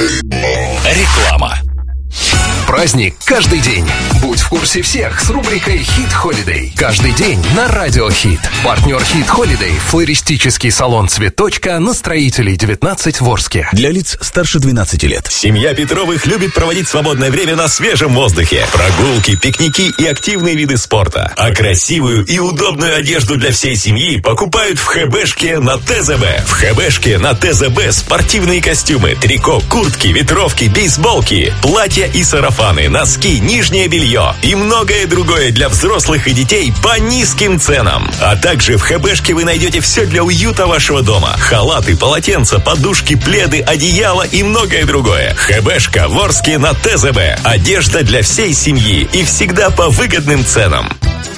Реклама. Праздник каждый день. Будь в курсе всех с рубрикой «Хит Холидей». Каждый день на Радио Хит. Партнер «Хит Холидей» — флористический салон «Цветочка» на Строителей 19 в Орске. Для лиц старше 12 лет. Семья Петровых любит проводить свободное время на свежем воздухе. Прогулки, пикники и активные виды спорта. А красивую и удобную одежду для всей семьи покупают в ХБшке на ТЗБ. В ХБшке на ТЗБ спортивные костюмы, трико, куртки, ветровки, бейсболки, платья и сарафаны, носки, нижнее белье и многое другое для взрослых и детей по низким ценам. А также в ХБшке вы найдете все для уюта вашего дома. Халаты, полотенца, подушки, пледы, одеяла и многое другое. ХБшка в Орске на ТЗБ. Одежда для всей семьи и всегда по выгодным ценам.